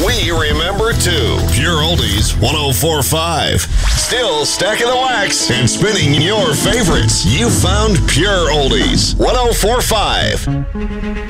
we remember too. Pure Oldies 104.5. Still stacking the wax and spinning your favorites. You found Pure Oldies 104.5.